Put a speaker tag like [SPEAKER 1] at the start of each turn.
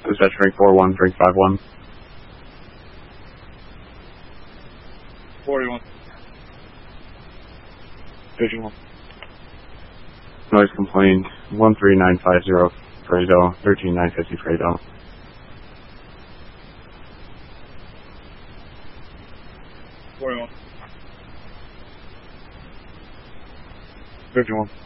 [SPEAKER 1] Dispatch rank 41351.
[SPEAKER 2] 41. Visual.
[SPEAKER 1] Noise complaint 13950, Fredo, 13950 Fredo.
[SPEAKER 2] 41. Visual.